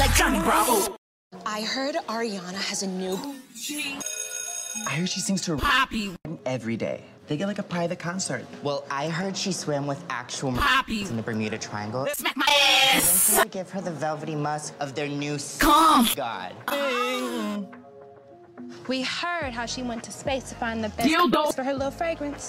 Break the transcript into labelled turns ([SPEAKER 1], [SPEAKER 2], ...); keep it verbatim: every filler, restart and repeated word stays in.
[SPEAKER 1] like Johnny Bravo.
[SPEAKER 2] I heard Ariana has a new...
[SPEAKER 3] I heard she sings to
[SPEAKER 1] Poppy
[SPEAKER 3] every day. They get like a private concert.
[SPEAKER 4] Well, I heard she swam with actual
[SPEAKER 1] Poppy
[SPEAKER 4] in the Bermuda Triangle.
[SPEAKER 1] Smack my
[SPEAKER 4] And
[SPEAKER 1] ass.
[SPEAKER 4] then they give her the velvety musk of their new
[SPEAKER 1] Come.
[SPEAKER 4] god.
[SPEAKER 5] We heard how she went to space to find the best
[SPEAKER 1] Dildo.
[SPEAKER 5] for her little fragrance.